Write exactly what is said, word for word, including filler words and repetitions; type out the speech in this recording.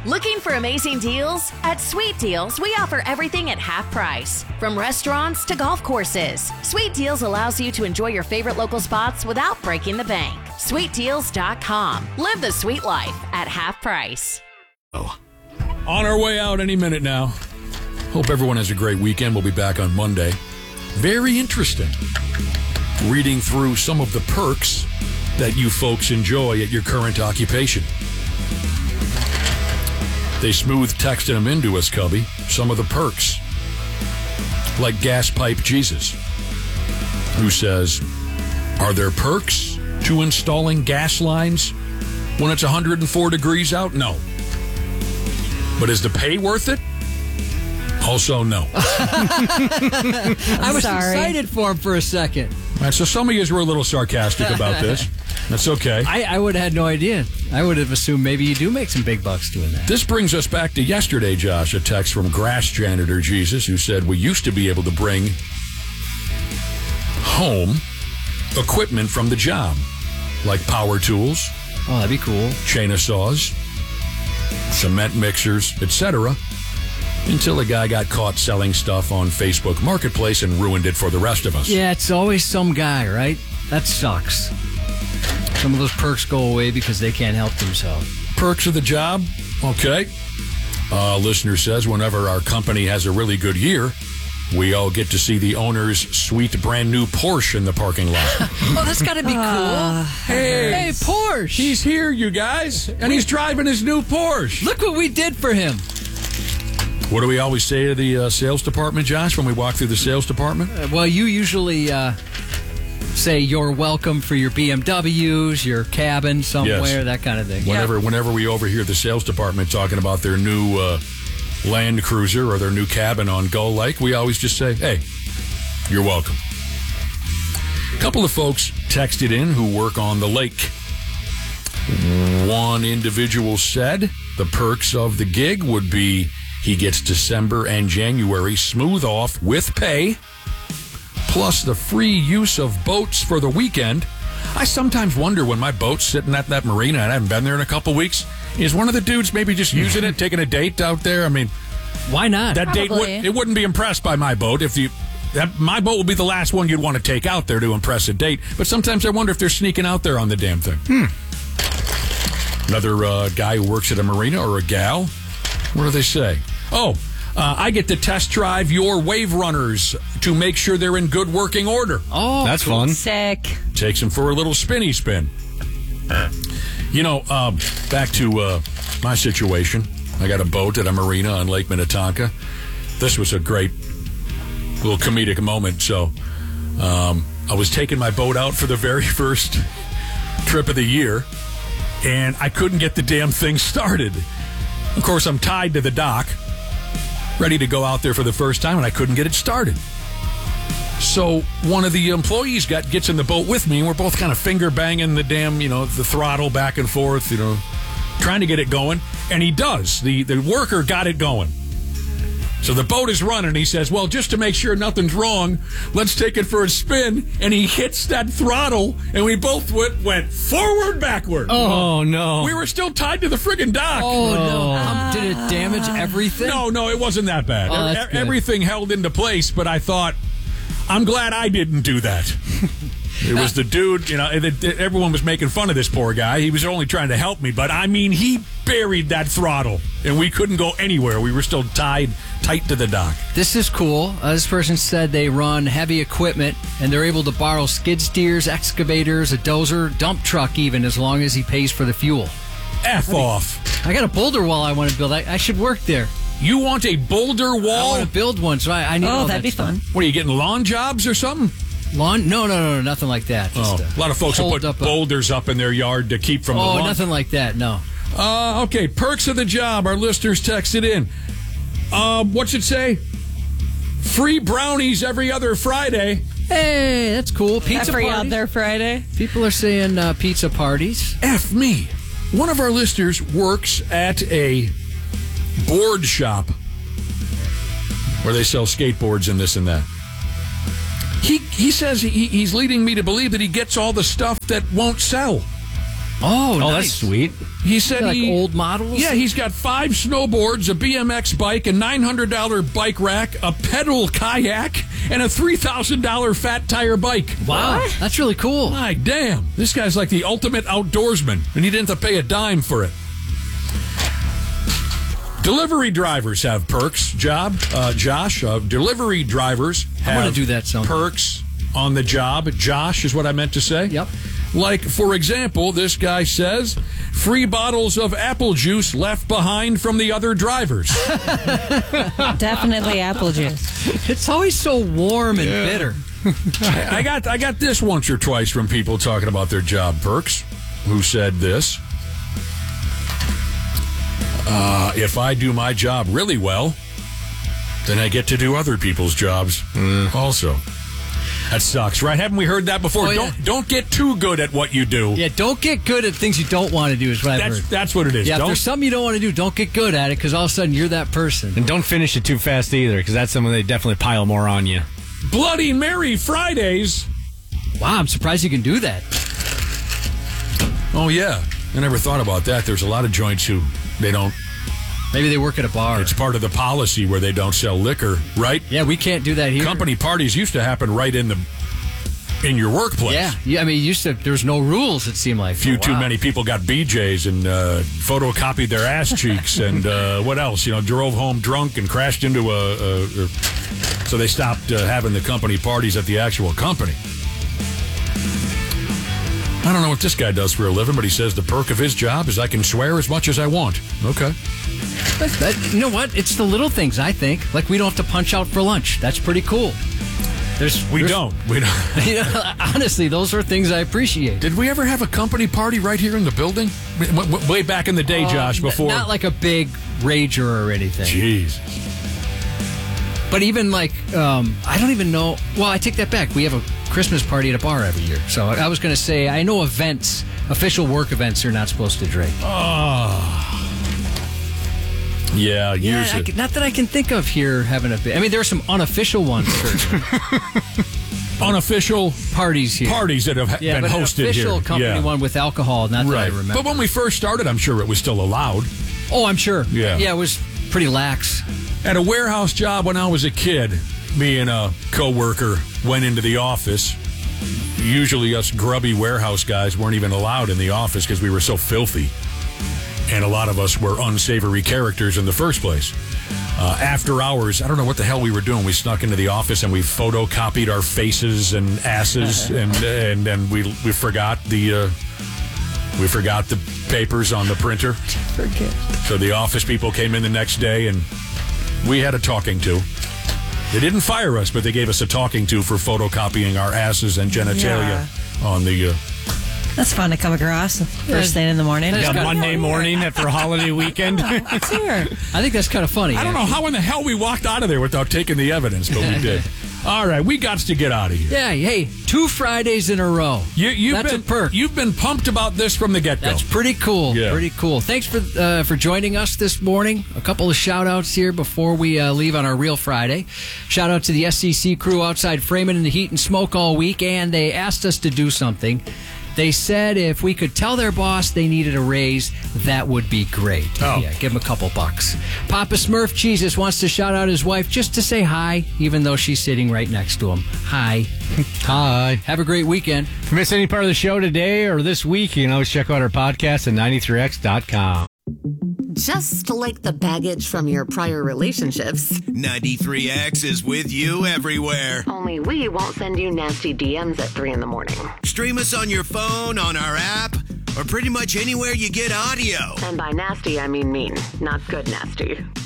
Looking for amazing deals? At Sweet Deals, we offer everything at half price. From restaurants to golf courses, Sweet Deals allows you to enjoy your favorite local spots without breaking the bank. sweet deals dot com. Live the sweet life at half price. Oh. On our way out any minute now. Hope everyone has a great weekend. We'll be back on Monday. Very interesting. Reading through some of the perks that you folks enjoy at your current occupation. They smooth texted them into us, Cubby. Some of the perks. Like Gas Pipe Jesus, who says, are there perks to installing gas lines when it's one hundred four degrees out? No. But is the pay worth it? Also, no. I was sorry. excited for him for a second. All right, so some of you were a little sarcastic about this. That's okay. I, I would have had no idea. I would have assumed maybe you do make some big bucks doing that. This brings us back to yesterday, Josh, a text from Grass Janitor Jesus, who said, we used to be able to bring home equipment from the job, like power tools. Oh, that'd be cool. Chainsaws, cement mixers, et cetera, until a guy got caught selling stuff on Facebook Marketplace and ruined it for the rest of us. Yeah, it's always some guy, right? That sucks. Some of those perks go away because they can't help themselves. Perks of the job? Okay. Uh, listener says, whenever our company has a really good year, we all get to see the owner's sweet brand new Porsche in the parking lot. Oh, that's got to be cool. Uh, hey, hey, Porsche. He's here, you guys, and he's driving his new Porsche. Look what we did for him. What do we always say to the uh, sales department, Josh, when we walk through the sales department? Uh, well, you usually uh, say you're welcome for your B M Ws, your cabin somewhere, yes. That kind of thing. Whenever, yeah. whenever we overhear the sales department talking about their new uh, Land Cruiser or their new cabin on Gull Lake, we always just say, hey, you're welcome. A couple of folks texted in who work on the lake. One individual said the perks of the gig would be he gets December and January smooth off with pay, plus the free use of boats for the weekend. I sometimes wonder when my boat's sitting at that marina and I haven't been there in a couple weeks, is one of the dudes maybe just using it, taking a date out there? I mean, why not? That Probably. date would, it wouldn't be impressed by my boat if you. That, my boat would be the last one you'd want to take out there to impress a date. But sometimes I wonder if they're sneaking out there on the damn thing. Hmm. Another uh, guy who works at a marina or a gal. What do they say? Oh, uh, I get to test drive your wave runners to make sure they're in good working order. Oh, that's fun. Sick. Takes them for a little spinny spin. You know, uh, back to uh, my situation. I got a boat at a marina on Lake Minnetonka. This was a great little comedic moment. So um, I was taking my boat out for the very first trip of the year, and I couldn't get the damn thing started. Of course, I'm tied to the dock, ready to go out there for the first time, and I couldn't get it started. So one of the employees got gets in the boat with me, and we're both kind of finger banging the damn, you know, the throttle back and forth, you know, trying to get it going. And he does. The the worker got it going. So the boat is running, and he says, well, just to make sure nothing's wrong, let's take it for a spin. And he hits that throttle, and we both went, went forward, backward. Oh, no. We were still tied to the friggin' dock. Oh, no. Um, did it damage everything? No, no, it wasn't that bad. Oh, that's e- good. Everything held into place, but I thought, I'm glad I didn't do that. It was the dude, you know, it, it, everyone was making fun of this poor guy. He was only trying to help me, but I mean, he buried that throttle, and we couldn't go anywhere. We were still tied tight to the dock. This is cool. Uh, this person said they run heavy equipment, and they're able to borrow skid steers, excavators, a dozer, dump truck even, as long as he pays for the fuel. F I mean, off. I got a boulder wall I want to build. I, I should work there. You want a boulder wall? I want to build one, so I, I need Oh, all that'd that be stuff. fun. What, are you getting lawn jobs or something? Lawn? No, no, no, no, nothing like that. Oh, Just, uh, a lot of folks will hold put up a- boulders up in their yard to keep from the Oh, lawn. nothing like that, no. Uh, okay, perks of the job. Our listeners texted in. Uh, what's it say? Free brownies every other Friday. Hey, that's cool. Pizza Every parties. other Friday. People are saying uh, pizza parties. F me. One of our listeners works at a board shop where they sell skateboards and this and that. He he says he, he's leading me to believe that he gets all the stuff that won't sell. Oh, Oh, nice. that's sweet. He said Like he, old models? Yeah, he's got five snowboards, a B M X bike, a nine hundred dollars bike rack, a pedal kayak, and a three thousand dollars fat tire bike. Wow, what? That's really cool. My damn, this guy's like the ultimate outdoorsman, and he didn't have to pay a dime for it. Delivery drivers have perks, job, uh, Josh. Uh, delivery drivers have I wanna do that someday. perks on the job. Josh is what I meant to say. Yep. Like, for example, this guy says, free bottles of apple juice left behind from the other drivers. Definitely apple juice. It's always so warm and Yeah. bitter. I, I got I got this once or twice from people talking about their job perks who said this. Uh, if I do my job really well, then I get to do other people's jobs also. That sucks, right? Haven't we heard that before? Oh, yeah. Don't don't get too good at what you do. Yeah, don't get good at things you don't want to do is what I've That's heard. that's what it is. Yeah, if Don't- there's something you don't want to do, don't get good at it because all of a sudden you're that person. And don't finish it too fast either, because that's something they definitely pile more on you. Bloody Mary Fridays. Wow, I'm surprised you can do that. Oh yeah, I never thought about that. There's a lot of joints who they don't. Maybe they work at a bar. It's part of the policy where they don't sell liquor, right? Yeah, we can't do that here. Company parties used to happen right in the in your workplace. Yeah, yeah. I mean, you used to. There's no rules. It seemed like A few Oh, too wow. many people got B Js and uh, photocopied their ass cheeks and uh, what else? You know, drove home drunk and crashed into a. a, a so they stopped uh, having the company parties at the actual company. I don't know what this guy does for a living, but he says the perk of his job is I can swear as much as I want. Okay. But that, you know what? It's the little things. I think, like we don't have to punch out for lunch. That's pretty cool. There's We there's- don't. We don't. You know, honestly, those are things I appreciate. Did we ever have a company party right here in the building? W- w- Way back in the day, Josh, Uh, before. not like a big rager or anything. Jeez. But even like, um, I don't even know. Well, I take that back. We have a Christmas party at a bar every year. So I was going to say, I know events, official work events, you're not supposed to drink. Oh. Yeah, Yeah, years I of- can- not that I can think of here having a bit. I mean, there are some unofficial ones, certainly. unofficial Parties here. parties that have ha- Yeah, been but hosted an official here. company yeah. one with alcohol, not that I Right. remember. But when we first started, I'm sure it was still allowed. Oh, I'm sure. Yeah. Yeah, it was pretty lax. At a warehouse job when I was a kid, me and a coworker went into the office. Usually us grubby warehouse guys weren't even allowed in the office because we were so filthy. And a lot of us were unsavory characters in the first place. Uh, after hours, I don't know what the hell we were doing. We snuck into the office and we photocopied our faces and asses, and and and we we forgot the uh, we forgot the papers on the printer. Forget. So the office people came in the next day and we had a talking to. They didn't fire us, but they gave us a talking to for photocopying our asses and genitalia on the. Uh, That's fun to come across first thing in the morning. That's Yeah, gotta- Monday morning after a holiday weekend. It's here. I think that's kind of funny. I don't know how in the hell we walked out of there without taking the evidence, but we did. All right, we got to get out of here. Yeah, hey, two Fridays in a row. You, you've That's been, a perk. You've been pumped about this from the get-go. That's pretty cool. Yeah. Pretty cool. Thanks for uh, for joining us this morning. A couple of shout outs here before we uh, leave on our Real Friday. Shout out to the S C C crew outside framing in the heat and smoke all week, and they asked us to do something. They said if we could tell their boss they needed a raise, that would be great. Oh. Yeah, give them a couple bucks. Papa Smurf Jesus wants to shout out his wife just to say hi, even though she's sitting right next to him. Hi. Hi. Have a great weekend. If you miss any part of the show today or this week, you can always check out our podcast at ninety-three x dot com. Just like the baggage from your prior relationships. ninety-three X is with you everywhere. Only we won't send you nasty D Ms at three in the morning. Stream us on your phone, on our app, or pretty much anywhere you get audio. And by nasty, I mean mean, not good nasty.